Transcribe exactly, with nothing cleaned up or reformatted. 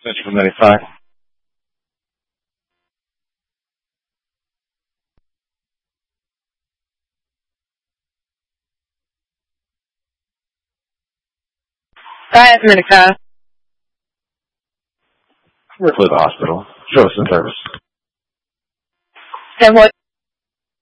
Central ninety-five. Hi, America. Ripley, the hospital. Show us in service. ten